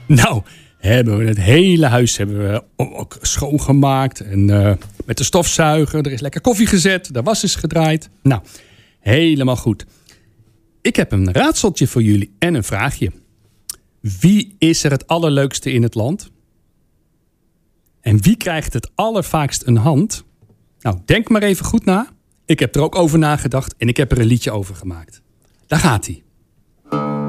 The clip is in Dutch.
Nou, hebben we het hele huis ook schoongemaakt. En met de stofzuiger, er is lekker koffie gezet. De was is gedraaid. Nou, helemaal goed. Ik heb een raadseltje voor jullie en een vraagje. Wie is er het allerleukste in het land? En wie krijgt het allervaakst een hand? Nou, denk maar even goed na. Ik heb er ook over nagedacht en ik heb er een liedje over gemaakt. Daar gaat-ie.